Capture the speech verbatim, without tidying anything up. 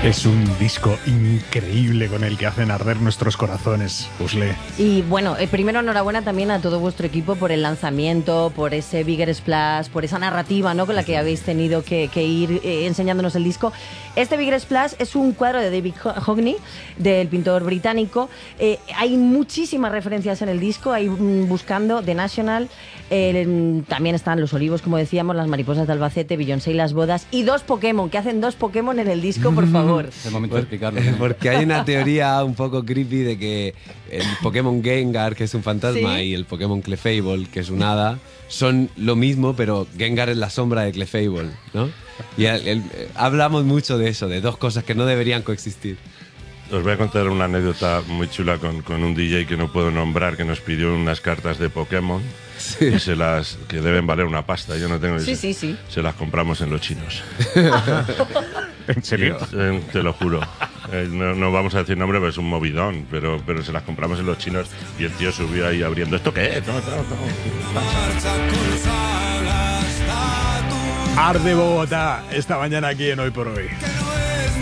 Es un disco increíble con el que hacen arder nuestros corazones, Pusle. Y bueno, eh, primero enhorabuena también a todo vuestro equipo por el lanzamiento, por ese Bigger Splash, por esa narrativa, ¿no?, con la que habéis tenido que, que ir eh, enseñándonos el disco. Este Bigger Splash es un cuadro de David Hockney, del pintor británico. Eh, hay muchísimas referencias en el disco, hay mm, buscando The National, eh, también están Los Olivos, como decíamos, Las Mariposas de Albacete, Beyoncé y Las Bodas, y dos Pokémon, que hacen dos Pokémon en el disco, por favor. Es el momento de explicarlo. ¿No? Porque hay una teoría un poco creepy de que el Pokémon Gengar, que es un fantasma, ¿sí?, y el Pokémon Clefable, que es un hada, son lo mismo, pero Gengar es la sombra de Clefable, ¿no? Y el, el, hablamos mucho de eso, de dos cosas que no deberían coexistir. Os voy a contar una anécdota muy chula con, con un D J que no puedo nombrar, que nos pidió unas cartas de Pokémon, sí, que, se las, que deben valer una pasta. Yo no tengo. Sí, se, sí, sí. Se las compramos en los chinos. ¿En serio? Eh, te lo juro. Eh, no, no vamos a decir nombre, pero es un movidón, pero, pero se las compramos en los chinos y el tío subió ahí abriendo. ¿Esto qué es? No, no, no. Arde Bogotá, esta mañana aquí en Hoy por Hoy.